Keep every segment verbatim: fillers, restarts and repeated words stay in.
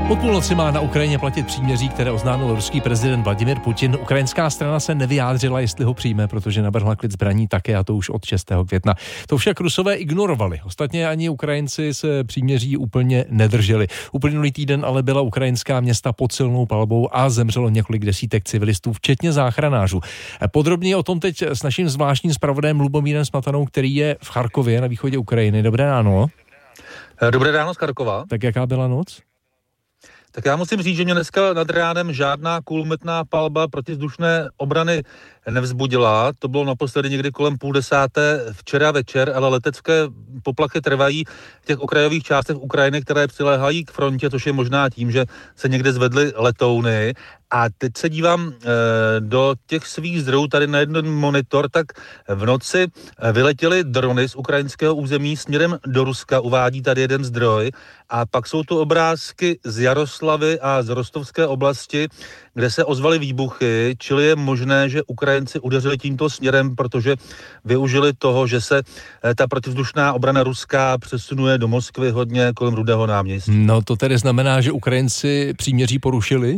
Od půlnoci má na Ukrajině platit příměří, které oznámil ruský prezident Vladimir Putin. Ukrajinská strana se nevyjádřila, jestli ho přijme, protože navrhla klid zbraní také, a to už od šestého května. To však Rusové ignorovali. Ostatně ani Ukrajinci se příměří úplně nedrželi. Uplynulý týden ale byla ukrajinská města pod silnou palbou a zemřelo několik desítek civilistů, včetně záchranářů. Podrobně o tom teď s naším zvláštním zpravodajem Lubomírem Smatanou, který je v Charkově na východě Ukrajiny. Dobré ráno. Dobré ráno z Charkova. Tak jaká byla noc? Tak já musím říct, že mě dneska nad ránem žádná kulometná palba protivzdušné obrany nevzbudila. To bylo naposledy někdy kolem půl desáté včera večer, ale letecké poplachy trvají v těch okrajových částech Ukrajiny, které přiléhají k frontě, což je možná tím, že se někde zvedly letouny. A teď se dívám e, do těch svých zdrojů tady na jeden monitor, tak v noci vyletěly drony z ukrajinského území směrem do Ruska, uvádí tady jeden zdroj. A pak jsou tu obrázky z Jaroslavy a z Rostovské oblasti, kde se ozvaly výbuchy, čili je možné, že Ukrajinci udeřili tímto směrem, protože využili toho, že se ta protivzdušná obrana ruská přesunuje do Moskvy hodně kolem Rudého náměstí. No to tedy znamená, že Ukrajinci příměří porušili?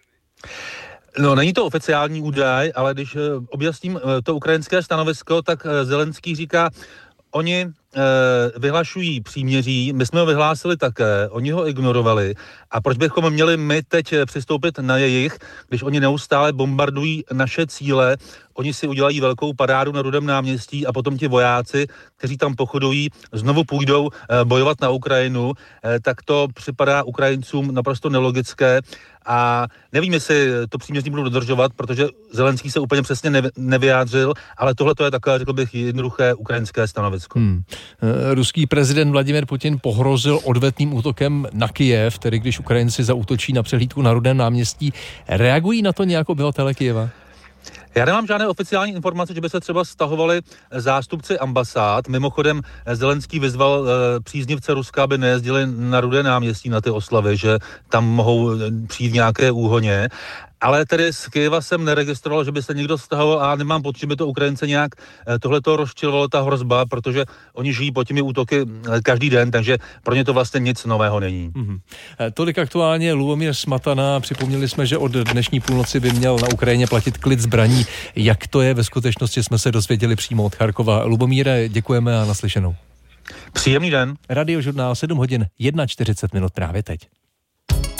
No, není to oficiální údaj, ale když objasním to ukrajinské stanovisko, tak Zelenský říká, oni e, vyhlašují příměří, my jsme ho vyhlásili také, oni ho ignorovali. A proč bychom měli my teď přistoupit na jejich, když oni neustále bombardují naše cíle, oni si udělají velkou parádu na Rudém náměstí a potom ti vojáci, kteří tam pochodují, znovu půjdou e, bojovat na Ukrajinu, e, tak to připadá Ukrajincům naprosto nelogické. A nevím, jestli to příměří budou dodržovat, protože Zelenský se úplně přesně nevyjádřil, ale tohle to je takové, řekl bych, jednoduché ukrajinské stanovisko. Hmm. Ruský prezident Vladimir Putin pohrozil odvetným útokem na Kyjev, tedy když Ukrajinci zaútočí na přehlídku na Rudém náměstí. Reagují na to nějak obyvatelé Kyjeva? Já nemám žádné oficiální informace, že by se třeba stahovali zástupci ambasád. Mimochodem Zelenský vyzval e, příznivce Ruska, aby nejezdili na Rudé náměstí na ty oslavy, že tam mohou přijít nějaké úhoně. Ale tedy z Kyjeva jsem neregistroval, že by se někdo stahoval a nemám pocit, že by to Ukrajince nějak tohleto rozčilovalo, ta hrozba, protože oni žijí pod těmi útoky každý den, takže pro ně to vlastně nic nového není. Mm-hmm. Tolik aktuálně Lubomír Smatana. Připomněli jsme, že od dnešní půlnoci by měl na Ukrajině platit klid zbraní. Jak to je ve skutečnosti, jsme se dozvěděli přímo od Charkova. Lubomíre, děkujeme a naslyšenou. Příjemný den. Radiožurnál sedm hodin čtyřicet minut právě teď.